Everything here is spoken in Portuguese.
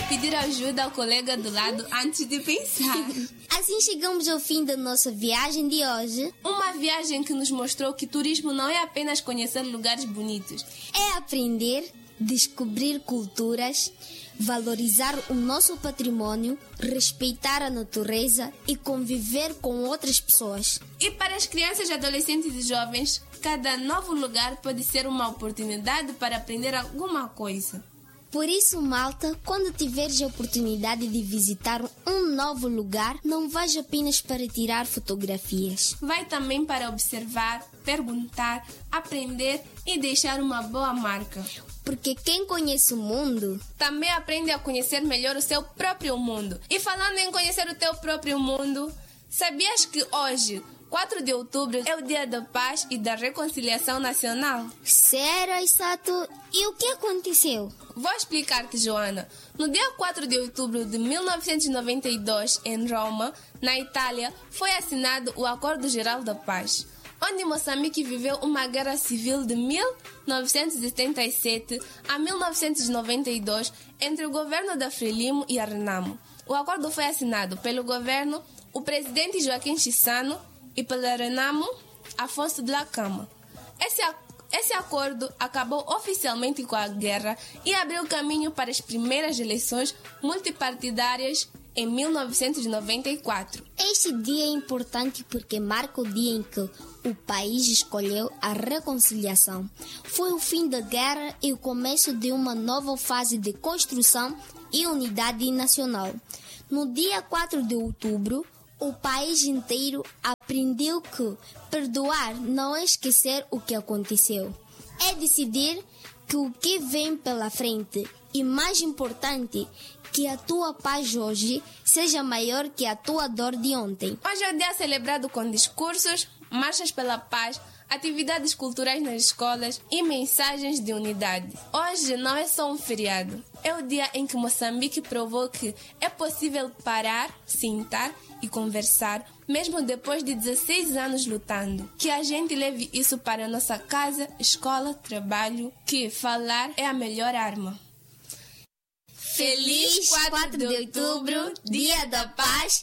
pedir ajuda ao colega do lado antes de pensar. Assim chegamos ao fim da nossa viagem de hoje. Uma viagem que nos mostrou que turismo não é apenas conhecer lugares bonitos. É aprender, descobrir culturas, valorizar o nosso patrimônio, respeitar a natureza e conviver com outras pessoas. E para as crianças, adolescentes e jovens, cada novo lugar pode ser uma oportunidade para aprender alguma coisa. Por isso, malta, quando tiveres a oportunidade de visitar um novo lugar, não vais apenas para tirar fotografias. Vai também para observar, perguntar, aprender e deixar uma boa marca. Porque quem conhece o mundo também aprende a conhecer melhor o seu próprio mundo. E falando em conhecer o teu próprio mundo, sabias que hoje, 4 de outubro, é o Dia da Paz e da Reconciliação Nacional? Sério, Aissato? E o que aconteceu? Vou explicar-te, Joana. No dia 4 de outubro de 1992, em Roma, na Itália, foi assinado o Acordo Geral da Paz, onde Moçambique viveu uma guerra civil de 1977 a 1992 entre o governo da Frelimo e a Renamo. O acordo foi assinado pelo governo, o presidente Joaquim Chissano, e pela Renamo, Afonso de la Cama. Esse acordo acabou oficialmente com a guerra e abriu caminho para as primeiras eleições multipartidárias em 1994. Este dia é importante porque marca o dia em que o país escolheu a reconciliação. Foi o fim da guerra e o começo de uma nova fase de construção e unidade nacional. No dia 4 de outubro, o país inteiro aprendeu que perdoar não é esquecer o que aconteceu. É decidir que o que vem pela frente e, mais importante, que a tua paz hoje seja maior que a tua dor de ontem. Hoje é o dia celebrado com discursos, marchas pela paz, atividades culturais nas escolas e mensagens de unidade. Hoje não é só um feriado. É o dia em que Moçambique provou que é possível parar, sentar e conversar, mesmo depois de 16 anos lutando. Que a gente leve isso para a nossa casa, escola, trabalho, que falar é a melhor arma. Feliz 4 de outubro, Dia da Paz